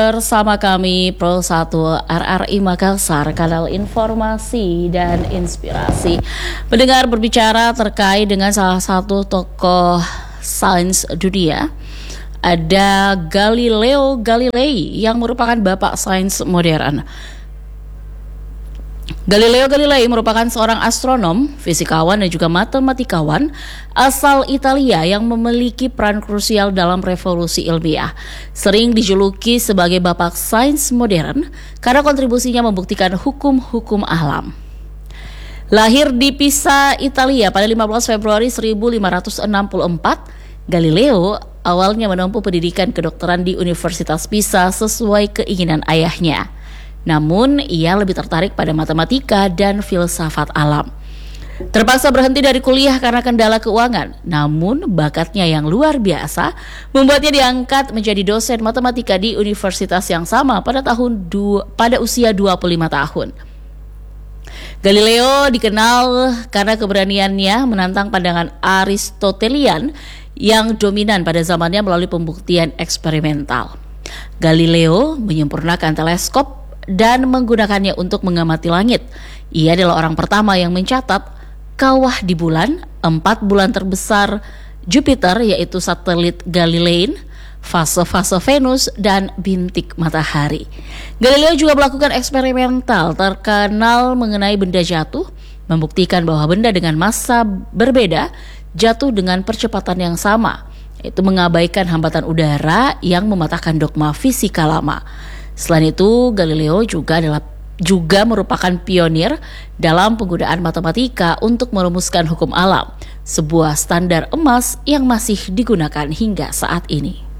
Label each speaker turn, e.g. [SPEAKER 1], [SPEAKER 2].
[SPEAKER 1] Bersama kami Pro 1 RRI Makassar, kanal informasi dan inspirasi. Pendengar berbicara terkait dengan salah satu tokoh sains dunia. Ada Galileo Galilei yang merupakan bapak sains modern. Galileo Galilei merupakan seorang astronom, fisikawan dan juga matematikawan asal Italia yang memiliki peran krusial dalam revolusi ilmiah. Sering dijuluki sebagai bapak sains modern karena kontribusinya membuktikan hukum-hukum alam. Lahir di Pisa, Italia pada 15 Februari 1564, Galileo awalnya menempuh pendidikan kedokteran di Universitas Pisa sesuai keinginan ayahnya. Namun, ia lebih tertarik pada matematika dan filsafat alam. Terpaksa berhenti dari kuliah karena kendala keuangan. Namun, bakatnya yang luar biasa membuatnya diangkat menjadi dosen matematika di universitas yang sama pada usia 25 tahun. Galileo dikenal karena keberaniannya menantang pandangan Aristotelian yang dominan pada zamannya melalui pembuktian eksperimental. Galileo menyempurnakan teleskop dan menggunakannya untuk mengamati langit. Ia adalah orang pertama yang mencatat kawah di bulan, 4 bulan terbesar Jupiter yaitu satelit Galilean, fase-fase Venus, dan bintik matahari. Galileo juga melakukan eksperimental terkenal mengenai benda jatuh, membuktikan bahwa benda dengan massa berbeda jatuh dengan percepatan yang sama, yaitu mengabaikan hambatan udara yang mematahkan dogma fisika lama. Selain itu, Galileo juga merupakan pionir dalam penggunaan matematika untuk merumuskan hukum alam, sebuah standar emas yang masih digunakan hingga saat ini.